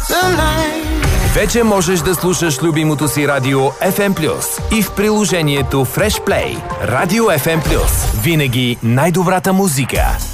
Вече можеш да слушаш любимото си радио FM+, и в приложението Fresh Play. Радио FM+. Винаги най-добрата музика.